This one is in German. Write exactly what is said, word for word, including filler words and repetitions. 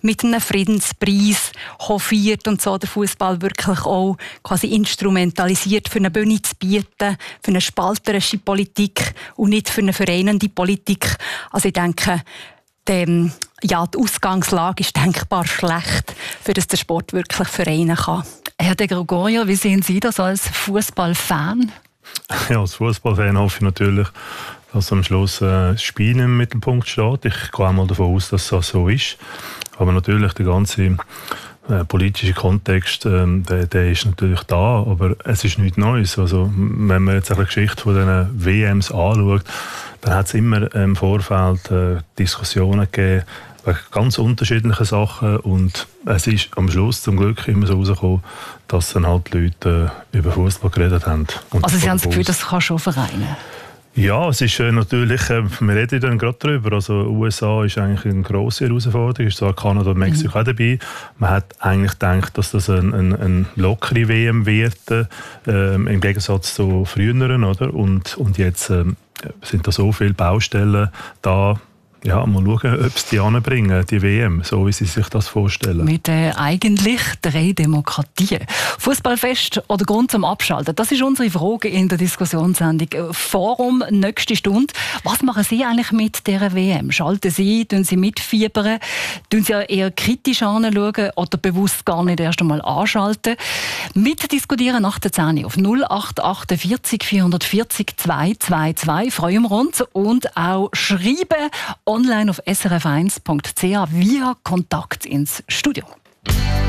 mit einem Friedenspreis hofiert und so den Fußball wirklich auch quasi instrumentalisiert, für eine Bühne zu bieten, für eine spalterische Politik und nicht für eine vereinende Politik. Also ich denke, die, ja, die Ausgangslage ist denkbar schlecht, für das der Sport wirklich vereinen kann. Herr de Gregorio, wie sehen Sie das als Fußballfan? Ja, als Fußballfan hoffe ich natürlich, dass am Schluss äh, das Spiel im Mittelpunkt steht. Ich gehe auch mal davon aus, dass das so ist. Aber natürlich der ganze äh, politische Kontext, äh, der, der ist natürlich da, aber es ist nichts Neues. Also, wenn man jetzt eine Geschichte von diesen W Ms anschaut, dann hat es immer im Vorfeld äh, Diskussionen gegeben wegen ganz unterschiedlichen Sachen und es ist am Schluss zum Glück immer so rausgekommen, dass dann halt die Leute äh, über Fußball geredet haben. Und also Sie haben das Gefühl, das kann schon vereinen? Ja, es ist äh, natürlich, äh, wir reden dann gerade darüber, also U S A ist eigentlich eine grosse Herausforderung, ist zwar Kanada und Mexiko mhm. auch dabei. Man hat eigentlich gedacht, dass das eine ein, ein lockere W M wird, äh, im Gegensatz zu früheren, oder? Und, und jetzt äh, sind da so viele Baustellen da. Ja, mal schauen, ob sie die anbringen, die W M, so wie sie sich das vorstellen. Mit äh, eigentlich drei Demokratien. Fußballfest oder Grund zum Abschalten? Das ist unsere Frage in der Diskussionssendung. Forum, nächste Stunde. Was machen Sie eigentlich mit dieser W M? Schalten Sie, tun Sie mitfiebern? Tun Sie eher kritisch anschauen oder bewusst gar nicht erst einmal anschalten? Mitdiskutieren nach der zehn auf null acht achtundvierzig vierhundertvierzig zweihundertzweiundzwanzig. Freuen wir uns. Und auch schreiben online auf s r f eins punkt c h via Kontakt ins Studio.